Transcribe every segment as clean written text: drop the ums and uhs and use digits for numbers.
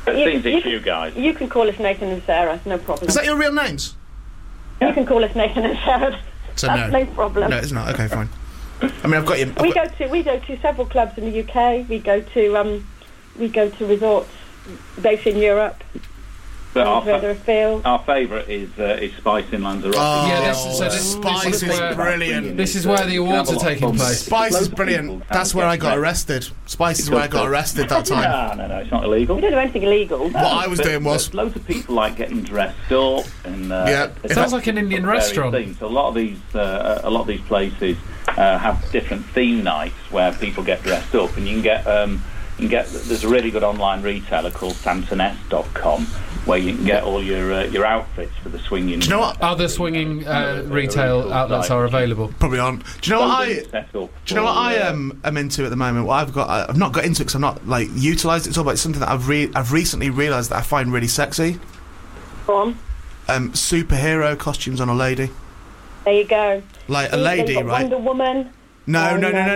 Seems it's you guys. You can call us Nathan and Sarah, no problem. Is that your real names? You can call us Nathan and Sarah. So That's no problem. No, it's not. Okay, fine. I mean, I've got you. We go to several clubs in the UK. We go to resorts based in Europe. But further afield. Our favourite is Spice in Lanzarote. Oh, Yeah, Spice is brilliant. This is where the awards are taking place. Spice is brilliant. That's where I got arrested. Spice is where I got arrested that time. No, it's not illegal. We don't do anything illegal. What I was doing was... Loads of people like getting dressed up. And, it sounds like an Indian restaurant. Things. A lot of these places have different theme nights where people get dressed up, and you can get... There's a really good online retailer called Samsoness.com where you can get all your outfits for the swinging. Do you know what other swinging retail outlets are available? Probably aren't. Do you know what I am into at the moment? What I've not got into it because I've not utilised it at all, but it's something that I've recently realised that I find really sexy. Go on. Superhero costumes on a lady. There you go. Like a lady, right? Wonder Woman. No.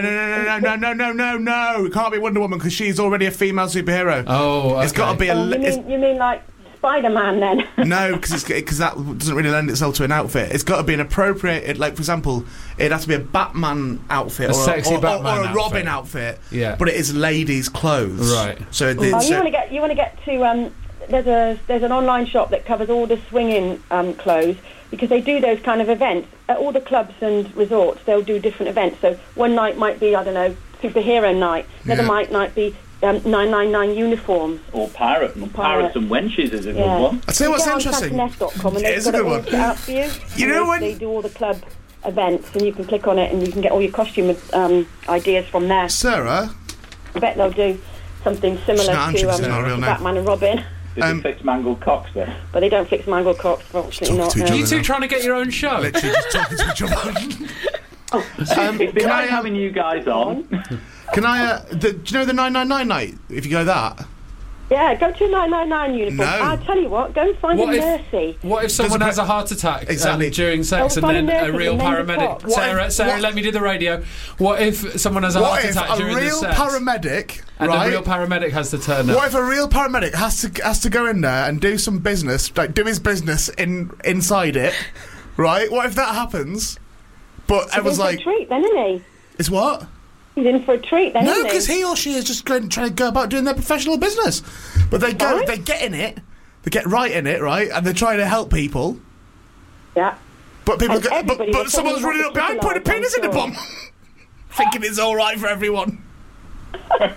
It can't be Wonder Woman because she's already a female superhero. Oh, okay. It's got to be you mean like Spider-Man then? No, because that doesn't really lend itself to an outfit. It's got to be an appropriate, like for example, it'd have to be a Batman outfit or sexy Batman or a Robin outfit. Yeah, but it is ladies' clothes. Right. So you want to get to there's an online shop that covers all the swinging clothes because they do those kind of events at all the clubs and resorts. They'll do different events. So one night might be superhero night. Another night might be 999 uniforms. Or pirates and wenches is a good one. I'll tell you what's interesting. It is a good one. Out for you. You know when they do all the club events, and you can click on it, and you can get all your costume ideas from there. Sarah, I bet they'll do something similar to Batman and Robin. Did they fix mangled cocks then? But they don't fix mangled cocks, fortunately not. Are you two trying to get your own show? Literally just talking to each other. It's been nice having you guys on. Can I? Do you know the 999 night? If you go that. Yeah, go to a 999 uniform. No. I'll tell you what, go and find a Mercy. What if someone has a heart attack during sex and then a real paramedic... Sarah, let me do the radio. What if someone has a heart attack during the sex? What if a real paramedic... And a real paramedic has to turn up? What if a real paramedic has to go in there and do some business, like do his business inside it, right? What if that happens? But everyone's like... He's in for a treat then, isn't he? It's what? He's in for a treat then, No, because he or she is just trying to go about doing their professional business. But they get in it, they get right in it, right? And they're trying to help people. Yeah. But people but someone's running up behind, putting a penis in the bum, thinking it's all right for everyone. That's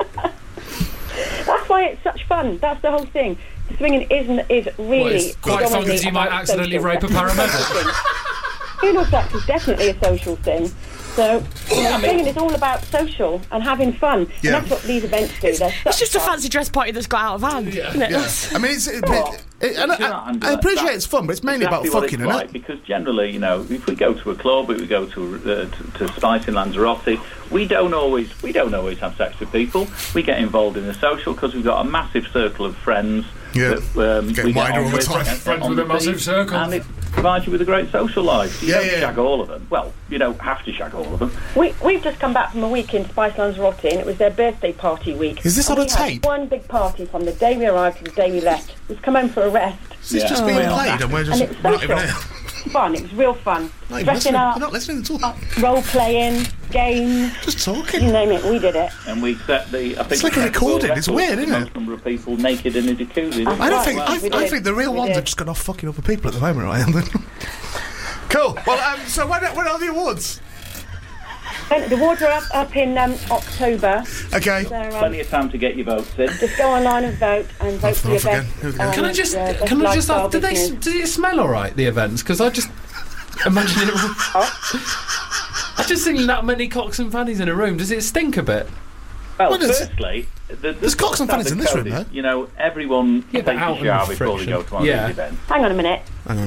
why it's such fun. That's the whole thing. Swinging is really... it's quite fun because you might accidentally rape a paramedic. Funeral sex is definitely a social thing. So, swinging is all about social and having fun. Yeah. And that's what these events do. It's just a fancy dress party that's got out of hand, isn't it? Yeah. I mean, I appreciate it's fun, but it's mainly about fucking, isn't it? Because generally, if we go to a club, if we go to Spice in Lanzarote, we don't always have sex with people. We get involved in the social because we've got a massive circle of friends. Yeah. We get all the time. Friends with a massive circle. And it provides you with a great social life. You don't yeah. shag all of them. Well, you don't have to shag all of them. We've just come back from a week in Spice Lanzarote, and it was their birthday party week. Is this on a tape? We had one big party from the day we arrived to the day we left. We've come home for a rest. Is this just being played and we're just not even here? Fun. It was real fun. Dressing up. We're not listening at all. Role playing, games. Just talking. You name it, we did it. And we set the... It's like a recording. It's weird, isn't it? Number of people naked in a jacuzzi. I think the real ones are just going off fucking other people at the moment, right? Cool. Well, so when are the awards? The awards are up in October. Okay. So, plenty of time to get your votes in. Just go online and vote for your best. Can I just ask, did it smell all right, the events? Because I just imagine it. I just think that many cocks and fannies in a room. Does it stink a bit? Well, firstly, there's cocks and fannies in this room, though. Everyone takes a shower before they go to one of these events. Hang on a minute.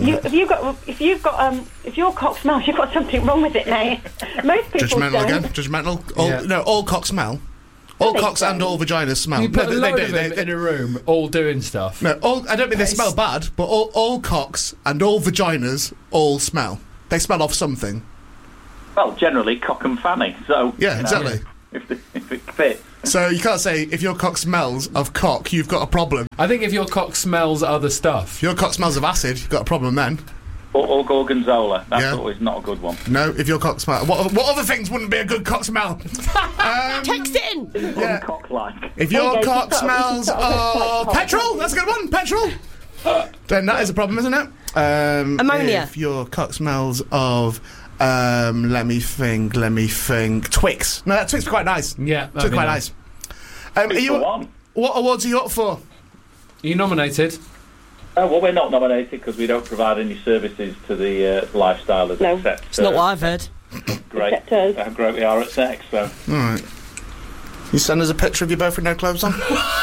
If your cock smells, you've got something wrong with it, mate. Most people Judgmental don't. again. Judgmental. No, all cocks smell. All cocks and all vaginas smell. You put a load of them in a room, all doing stuff. No, I don't mean they smell bad, but all cocks and all vaginas all smell. They smell off something. Well, generally cock and fanny. So yeah, exactly. If it fits. So you can't say, if your cock smells of cock, you've got a problem. I think if your cock smells other stuff. If your cock smells of acid, you've got a problem then. Or gorgonzola. That's always not a good one. No, if your cock smells... What other things wouldn't be a good cock smell? Text it in! Yeah. Cock-like. If your cock smells of petrol, that's a good one, petrol. Then that is a problem, isn't it? Ammonia. If your cock smells of... let me think. Twix. No, that Twix is quite nice. Yeah, Twix quite nice. What awards are you up for? Are you nominated? Well, we're not nominated because we don't provide any services to the lifestylers. No. Except, It's not what I've heard. Great. How great we are at sex, so... All right. You send us a picture of you both with no clothes on?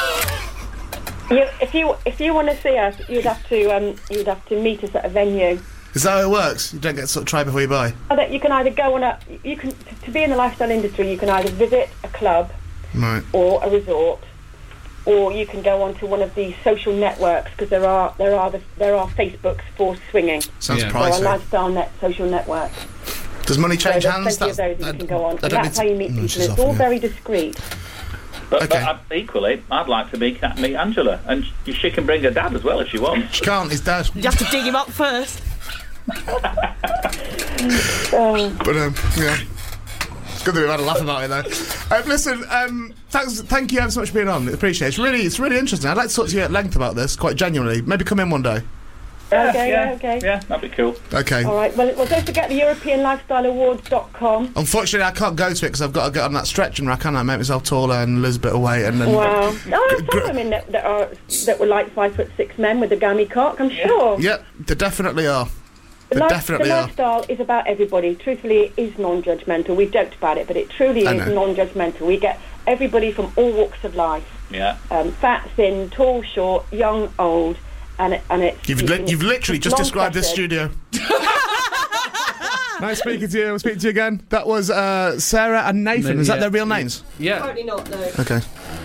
If you want to see us, you'd have to meet us at a venue. Is that how it works? You don't get sort of try before you buy? You can either go on to be in the lifestyle industry, you can either visit a club or a resort, or you can go onto one of the social networks, because there are Facebooks for swinging. Sounds There pricey. are lifestyle social networks. Does money change so hands? There's plenty of those that you can go on. And that's how you meet people. she's It's off, all yeah. very discreet. But equally, I'd like to meet Angela, and she can bring her dad as well if she wants. She can't, he's dead. You have to dig him up first. Yeah. It's good that we've had a laugh about it, though. Listen, thank you ever so much for being on. Appreciate it. It's really interesting. I'd like to talk to you at length about this, quite genuinely. Maybe come in one day. Okay. Yeah, that'd be cool. Okay. All right. Well, don't forget the EuropeanLifestyleAwards.com. Unfortunately, I can't go to it because I've got to get on that stretching rack, and I make myself taller and lose a bit of weight. And then Wow. There's some women that were like 5'6" men with a gammy cock, I'm sure. Yeah, there definitely are. The lifestyle is about everybody. Truthfully, it is non-judgmental. We've joked about it, but it truly is non-judgmental. We get everybody from all walks of life. Yeah. Fat, thin, tall, short, young, old, and it's... You've literally just described this studio. Nice speaking to you. We'll speak to you again. That was Sarah and Nathan. Is that their real names? Yeah. Apparently not, no. Okay.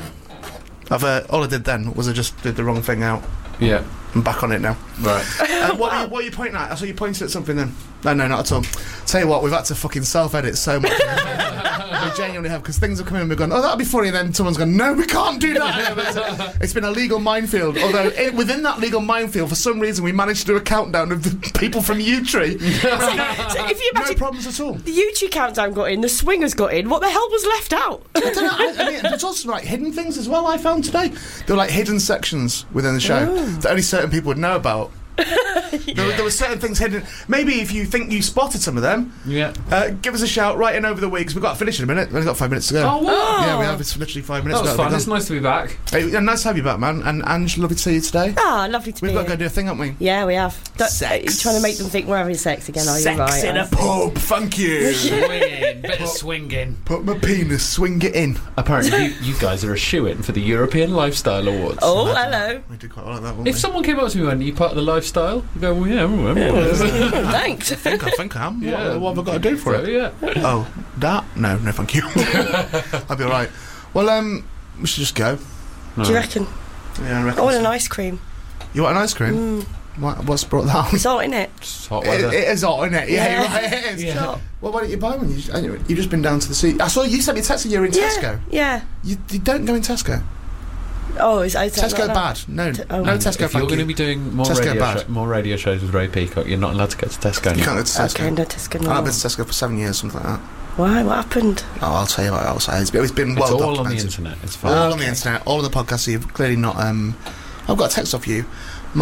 All I did then was I just did the wrong thing out. Yeah. I'm back on it now. Right. What are you pointing at? I saw you pointed at something then. No, not at all. Tell you what, we've had to fucking self-edit so much. We genuinely have, because things have come in and we've gone, oh, that'll be funny, and then someone's gone, no, we can't do that. It's been a legal minefield, although within that legal minefield, for some reason, we managed to do a countdown of the people from U-Tree. So if you imagine, no problems at all. The U-Tree countdown got in, the swingers got in, what the hell was left out? I don't know, I mean, there's also like hidden things as well I found today. There were like hidden sections within the show that only certain people would know about. There were certain things hidden. Maybe if you think you spotted some of them, give us a shout right in over the week, because we've got to finish in a minute. We've only got 5 minutes to go. Oh, what? Yeah, we have. It's literally 5 minutes. That was fun. It's nice to be back. Hey, nice to have you back, man. And Ange, lovely to see you today. Ah, lovely to be We've got here. to go do a thing, haven't we? Yeah, we have. Sex. You're trying to make them think we're having sex again, are you? Sex Right, in a pub. Thank you. Swinging. Bit of swinging. Put my penis, swing it in. Apparently, you guys are a shoo-in for the European Lifestyle Awards. Oh, hello. We did quite like that one. If someone came up to me and you part of the lifestyle, you go, well, yeah. Thanks. I think I am. Yeah. What have I got to do for it? Yeah. Oh, that? No, thank you. I'll be alright. Well, we should just go. Do you reckon? Yeah, I reckon. I want so. an ice cream. You want an ice cream? What's brought that on? It's hot, isn't it? It's hot weather. It is hot, isn't it? Yeah, you're right, it is. Yeah. Well, why don't you buy one? You've just been down to the sea. I saw you sent me a text that you're in Tesco. Yeah. You don't go in Tesco. Oh, is Tesco bad. No Tesco. If you're going to be doing more radio shows with Ray Peacock, you're not allowed to go to Tesco. You can't go to Tesco. Okay, no Tesco. No. I've been to Tesco for 7 years, something like that. Why? What happened? Oh, I'll tell you what else. It's been well It's all on the documented. internet. It's fine. All on the internet. All on the podcast. So you've clearly not. I've got a text off you.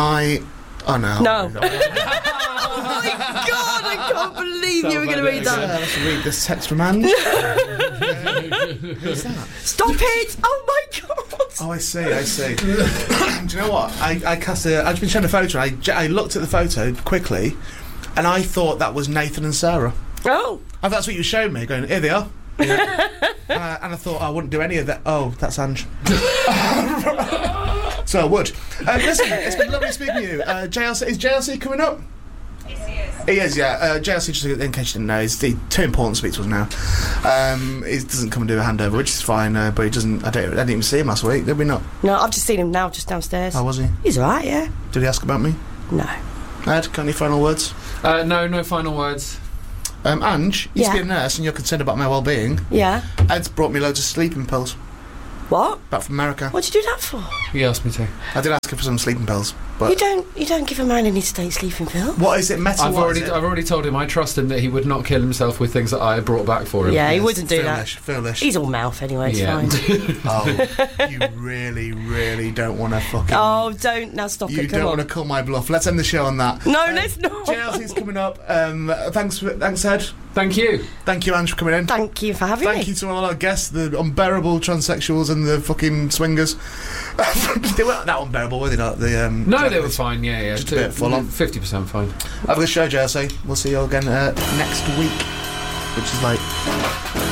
Oh no. No. Oh my God! I can't believe you were going to read that. Let's read this text from Ange. Who's that? Stop it! Oh my God! Oh, I see. Do you know what? I've been showing a photo. I looked at the photo quickly, and I thought that was Nathan and Sarah. Oh. And that's what you showed me. Going, here they are. Yeah. And I thought I wouldn't do any of that. Oh, that's Ange. So I would. Listen, it's been lovely speaking to you. JLC, is JLC coming up? Yes, he is, yeah. JLC, just in case you didn't know, he's too important to speak to us now. He doesn't come and do a handover, which is fine, but he doesn't. I didn't even see him last week, did we not? No, I've just seen him now, just downstairs. Oh, was he? He's alright, yeah. Did he ask about me? No. Ed, got any final words? No final words. Ange, you used to be a nurse and you're concerned about my well-being. Yeah. Ed's brought me loads of sleeping pills. What? Back from America. What'd you do that for? He asked me to. I did ask her for some sleeping pills, but You don't give a man any state sleeping pill. what is it? Metal? I've already told him I trust him that he would not kill himself with things that I brought back for him. Yeah, he wouldn't do foolish, that. Foolish. He's all mouth anyway. It's fine. Oh, you really, really don't want to fucking. Oh, don't now stop You it. Come don't on. want to call my bluff. Let's end the show on that. No, let's not. JLC's coming up. Thanks, Ed. Thank you. Thank you, Ange, for coming in. Thank you for having me. Thank you to all our guests, the unbearable transsexuals and the fucking swingers. They weren't that unbearable, were they not? No, they were fine. Yeah. Just a bit full on. 50% fine. Have a good show, JLC. We'll see you all again next week, which is like